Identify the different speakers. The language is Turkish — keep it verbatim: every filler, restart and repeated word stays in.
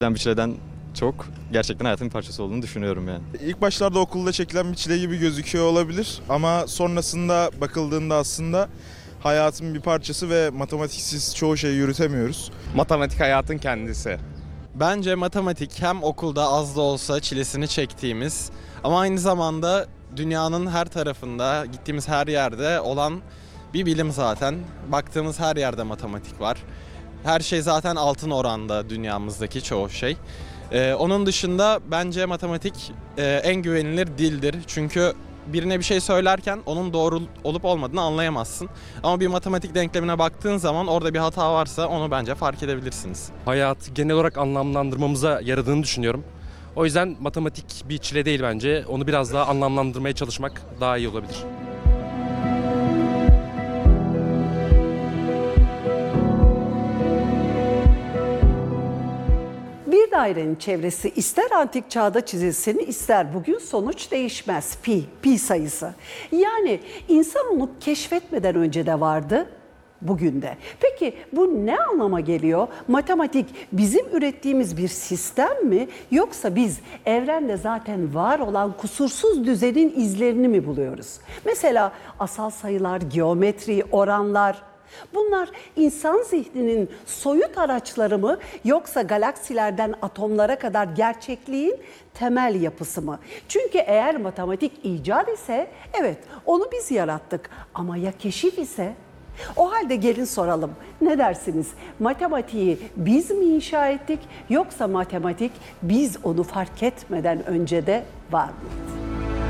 Speaker 1: Ben bir çileden çok gerçekten hayatın bir parçası olduğunu düşünüyorum yani.
Speaker 2: İlk başlarda okulda çekilen bir çile gibi gözüküyor olabilir ama sonrasında bakıldığında aslında hayatın bir parçası ve matematiksiz çoğu şeyi yürütemiyoruz.
Speaker 3: Matematik hayatın kendisi.
Speaker 4: Bence matematik hem okulda az da olsa çilesini çektiğimiz ama aynı zamanda dünyanın her tarafında, gittiğimiz her yerde olan bir bilim zaten. Baktığımız her yerde matematik var. Her şey zaten altın oranda dünyamızdaki çoğu şey. Ee, onun dışında bence matematik e, en güvenilir dildir. Çünkü birine bir şey söylerken onun doğru olup olmadığını anlayamazsın. Ama bir matematik denklemine baktığın zaman orada bir hata varsa onu bence fark edebilirsiniz.
Speaker 5: Hayatı genel olarak anlamlandırmamıza yaradığını düşünüyorum. O yüzden matematik bir çile değil bence. Onu biraz daha anlamlandırmaya çalışmak daha iyi olabilir.
Speaker 6: Bir dairenin çevresi ister antik çağda çizilsin, ister bugün sonuç değişmez. Pi, pi sayısı. Yani insan onu keşfetmeden önce de vardı, bugün de. Peki bu ne anlama geliyor? Matematik bizim ürettiğimiz bir sistem mi? Yoksa biz evrende zaten var olan kusursuz düzenin izlerini mi buluyoruz? Mesela asal sayılar, geometri, oranlar... Bunlar insan zihninin soyut araçları mı yoksa galaksilerden atomlara kadar gerçekliğin temel yapısı mı? Çünkü eğer matematik icat ise evet onu biz yarattık ama ya keşif ise? O halde gelin soralım, ne dersiniz? Matematiği biz mi inşa ettik yoksa matematik biz onu fark etmeden önce de var mıydı?